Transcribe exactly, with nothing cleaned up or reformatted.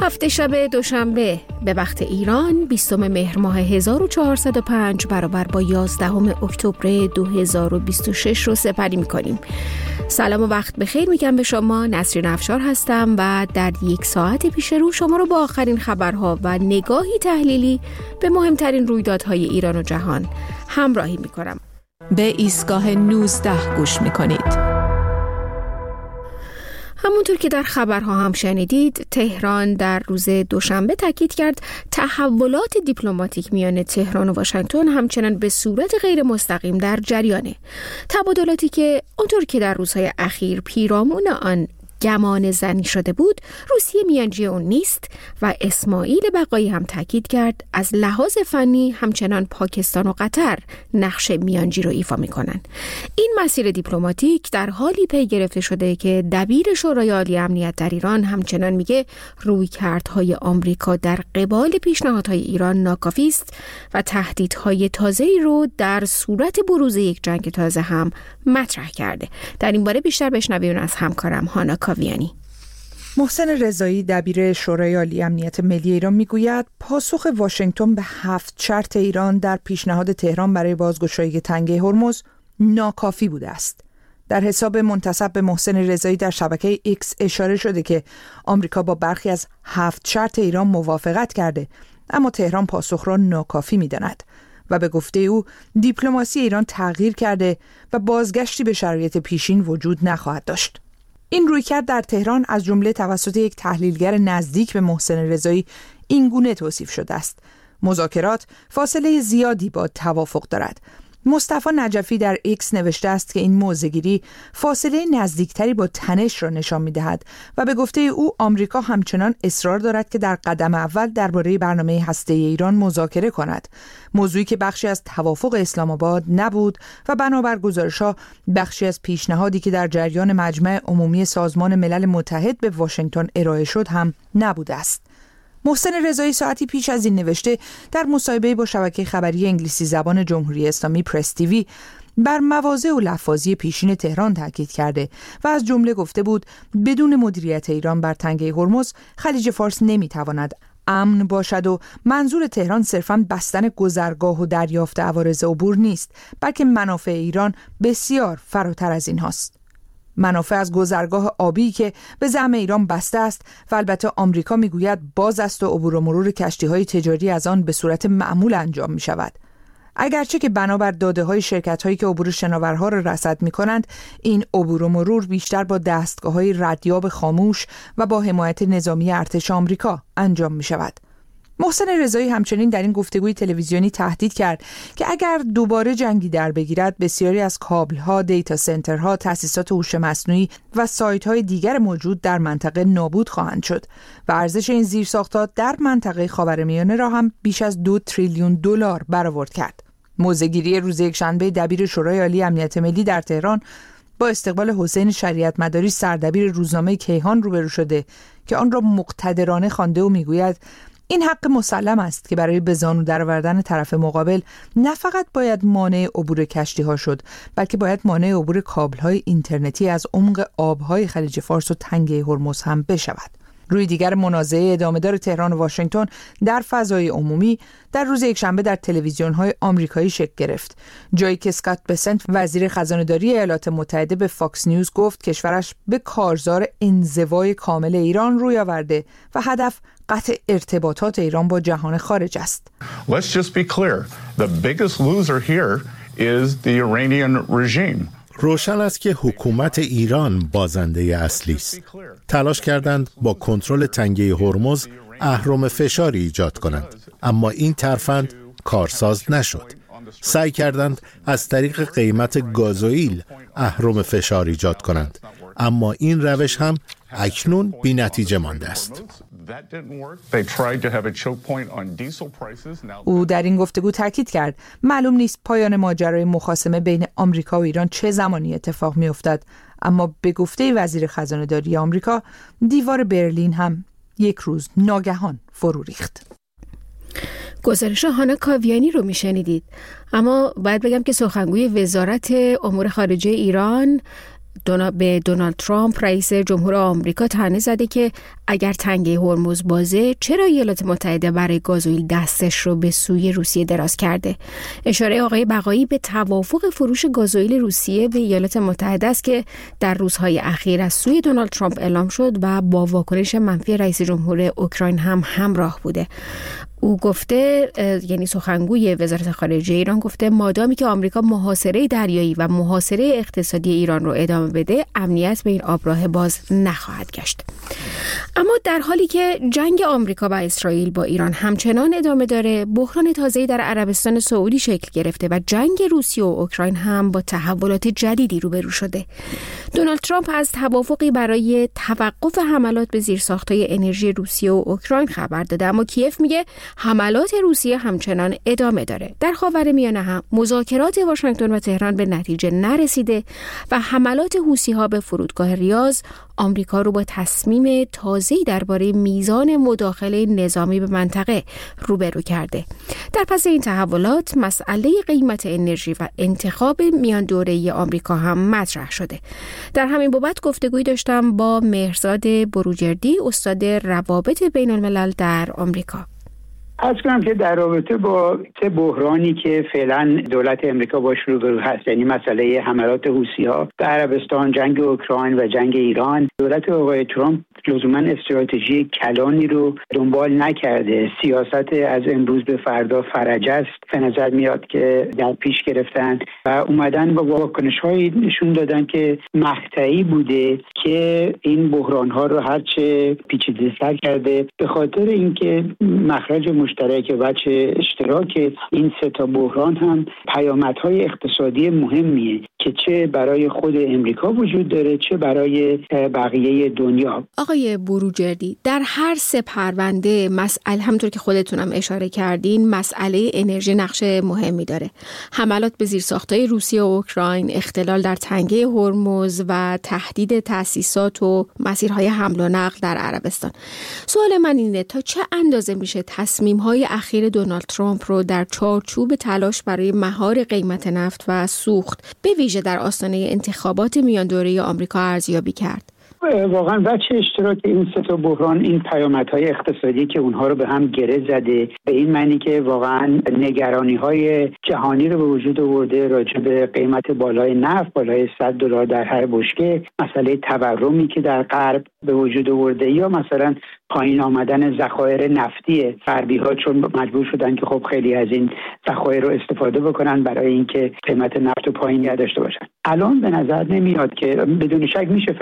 هفته شب دوشنبه به وقت ایران بیستم مهر ماه هزار و چهارصد و پنج برابر با یازدهم اکتبر دو هزار و بیست و شش رو سپری می‌کنیم. سلام و وقت بخیر میگم به شما. نسرین افشار هستم و در یک ساعت پیش رو شما رو با آخرین خبرها و نگاهی تحلیلی به مهمترین رویدادهای ایران و جهان همراهی می‌کنم. به ایستگاه نوزده گوش می‌کنید. همونطور که در خبرها هم شنیدید، تهران در روز دوشنبه تاکید کرد تحولات دیپلماتیک میان تهران و واشنگتن همچنان به صورت غیر مستقیم در جریانه. تبادلاتی که اونطور که در روزهای اخیر پیرامون آن گمان زنی شده بود، روسیه میانجی اون نیست و اسماعیل بقایی هم تاکید کرد از لحاظ فنی همچنان پاکستان و قطر نقش میانجی رو ایفا میکنن. این مسیر دیپلماتیک در حالی پی گرفته شده که دبیر شورای عالی امنیت در ایران همچنان میگه رویکردهای آمریکا در قبال پیشنهادهای ایران ناکافی است و تهدیدهای تازه‌ای رو در صورت بروز یک جنگ تازه هم مطرح کرده. در این باره بیشتر بشنویم از همکارم هانا کاویانی. محسن رضایی دبیر شورای عالی امنیت ملی ایران میگوید پاسخ واشنگتن به هفت شرط ایران در پیشنهاد تهران برای بازگشایی تنگه هرمز ناکافی بوده است. در حساب منتسب به محسن رضایی در شبکه ایکس اشاره شده که آمریکا با برخی از هفت شرط ایران موافقت کرده، اما تهران پاسخ را ناکافی می‌داند و به گفته او دیپلماسی ایران تغییر کرده و بازگشتی به شرایط پیشین وجود نخواهد داشت. این رویکرد در تهران از جمله توسط یک تحلیلگر نزدیک به محسن رضایی این گونه توصیف شده است: مذاکرات فاصله زیادی با توافق دارد. مصطفی نجفی در ایکس نوشته است که این موضع‌گیری فاصله نزدیکتری با تنش را نشان می‌دهد و به گفته او آمریکا همچنان اصرار دارد که در قدم اول درباره برنامه هسته‌ای ایران مذاکره کند، موضوعی که بخشی از توافق اسلام آباد نبود و بنابر گزارش‌ها بخشی از پیشنهادی که در جریان مجمع عمومی سازمان ملل متحد به واشنگتن ارائه شد هم نبوده است. محسن رضایی ساعتی پیش از این نوشته در مصاحبه با شبکه خبری انگلیسی زبان جمهوری اسلامی پرس تیوی بر مواضع و لفاظی پیشین تهران تاکید کرده و از جمله گفته بود بدون مدیریت ایران بر تنگه هرمز خلیج فارس نمیتواند امن باشد و منظور تهران صرفاً بستن گذرگاه و دریافت عوارض عبور نیست، بلکه منافع ایران بسیار فراتر از این هاست. منافع از گذرگاه آبی که به زعم ایران بسته است و البته آمریکا میگوید باز است و عبور و مرور کشتی‌های تجاری از آن به صورت معمول انجام می شود. اگرچه که بنابر داده‌های شرکت‌هایی که عبور شناورها را رصد می‌کنند، این عبور و مرور بیشتر با دستگاه‌های ردیاب خاموش و با حمایت نظامی ارتش آمریکا انجام می شود. محسن رضایی همچنین در این گفتگوی تلویزیونی تهدید کرد که اگر دوباره جنگی در بگیرد بسیاری از کابل‌ها، دیتا سنترها، تأسیسات هوش مصنوعی و سایت‌های دیگر موجود در منطقه نابود خواهند شد و ارزش این زیرساخت‌ها در منطقه خاورمیانه را هم بیش از دو تریلیون دلار برآورد کرد. موضع‌گیری روز یکشنبه دبیر شورای عالی امنیت ملی در تهران با استقبال حسین شریعت مداری سردبیر روزنامه کیهان روبرو شده که آن را مقتدرانه خوانده و میگوید این حق مسلم است که برای به زانو درآوردن طرف مقابل نه فقط باید مانع عبور کشتی‌ها شد، بلکه باید مانع عبور کابل‌های اینترنتی از عمق آب‌های خلیج فارس و تنگه هرمز هم بشود. روی دیگر منازعه ادامه‌دار تهران و واشنگتن در فضای عمومی در روز یکشنبه در تلویزیون‌های آمریکایی شکل گرفت، جایی که اسکات بسنت وزیر خزانه‌داری ایالات متحده به فاکس نیوز گفت کشورش به کارزار انزوای کامل ایران روی آورده و هدف قطع ارتباطات ایران با جهان خارج است. Let's just be clear. The biggest loser here is the Iranian regime. روشن است که حکومت ایران بازنده اصلی است. تلاش کردند با کنترل تنگه هرمز اهرم فشاری ایجاد کنند، اما این ترفند کارساز نشد. سعی کردند از طریق قیمت گازوئیل اهرم فشار ایجاد کنند، اما این روش هم اکنون بی نتیجه مانده است. او در این گفتگو تاکید کرد معلوم نیست پایان ماجرای مخاصمه بین آمریکا و ایران چه زمانی اتفاق می افتد، اما به گفته وزیر خزانه‌داری آمریکا دیوار برلین هم یک روز ناگهان فرو ریخت. گزارش هانا کاویانی رو میشنیدید. اما باید بگم که سخنگوی وزارت امور خارجه ایران به دونالد ترامپ رئیس جمهور آمریکا طعنه زده که اگر تنگه هرمز بازه چرا ایالات متحده برای گازوئیل دستش رو به سوی روسیه دراز کرده. اشاره آقای بقایی به توافق فروش گازوئیل روسیه به ایالات متحده است که در روزهای اخیر از سوی دونالد ترامپ اعلام شد و با واکنش منفی رئیس جمهور اوکراین هم همراه بوده. او گفته، یعنی سخنگوی وزارت خارجه ایران گفته مادامی که آمریکا محاصره دریایی و محاصره اقتصادی ایران رو ادامه بده، امنیت به این آبراه باز نخواهد گشت. اما در حالی که جنگ آمریکا و اسرائیل با ایران همچنان ادامه داره، بحران تازه‌ای در عربستان سعودی شکل گرفته و جنگ روسیه و اوکراین هم با تحولات جدیدی روبرو شده. دونالد ترامپ از توافقی برای توقف حملات به زیرساخت‌های انرژی روسیه و اوکراین خبر داده، اما کیف میگه حملات روسیه همچنان ادامه داره. در خاورمیانه هم مذاکرات واشنگتن و تهران به نتیجه نرسیده و حملات حوثی‌ها به فرودگاه ریاض آمریکا رو با تصمیم تازه‌ای درباره میزان مداخله نظامی به منطقه روبرو کرده. در پس این تحولات مسئله قیمت انرژی و انتخاب میان دوره‌ای آمریکا هم مطرح شده. در همین بابت گفتگوی داشتم با مهرزاد بروجردی، استاد روابط بین الملل در آمریکا. عرض کنم که در رابطه با سه بحرانی که فعلا دولت امریکا باش روبرو هست، یعنی مسئله حملات حوثی‌ها به عربستان، جنگ اوکراین و جنگ ایران، دولت آقای ترامپ لزوما استراتژی کلانی رو دنبال نکرده. سیاست از امروز به فردا فرج است به نظر میاد که در پیش گرفتن و اومدن با واکنش‌هایی نشون دادن که مقطعی بوده که این بحران‌ها رو هرچه پیچیده‌تر کرده، به خاطر اینکه مخرج مشترک و چه اشتراک این سه تا بحران هم پیامدهای اقتصادی مهمیه که چه برای خود امریکا وجود داره چه برای بقیه دنیا. آقای بروجردی، در هر سه پرونده مسئله، همونطور که خودتونم اشاره کردین، مسئله انرژی نقش مهمی داره. حملات به زیرساخت‌های روسیه و اوکراین، اختلال در تنگه هرمز و تهدید تأسیسات و مسیرهای حمل و نقل در عربستان. سوال من اینه تا چه اندازه میشه تصمیم‌های اخیر دونالد ترامپ رو در چارچوب تلاش برای مهار قیمت نفت و سوخت به ویژه در آستانه انتخابات میان دوره‌ای آمریکا ارزیابی کرد؟ واقعا بچه اشتراک این سه تا بحران این پیامدهای اقتصادی که اونها رو به هم گره زده، به این معنی که واقعا نگرانی‌های جهانی رو به وجود آورده راجع به قیمت بالای نفت، بالای صد دلار در هر بشکه، مسئله تورمی که در غرب به وجود آورده، یا مثلا پایین آمدن ذخایر نفتی غربی‌ها چون مجبور شدن که خب خیلی از این ذخایر رو استفاده بکنن برای اینکه قیمت نفت رو پایین نگه داشته باشن. الان به نظر نمیاد که بدون شک میشه